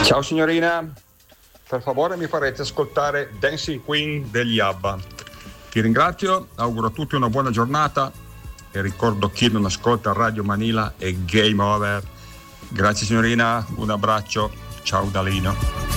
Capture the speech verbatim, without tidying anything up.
Ciao signorina, per favore mi farete ascoltare Dancing Queen degli ABBA. Ti ringrazio, auguro a tutti una buona giornata e ricordo chi non ascolta Radio Manila è game over. Grazie signorina, un abbraccio, ciao Dalino.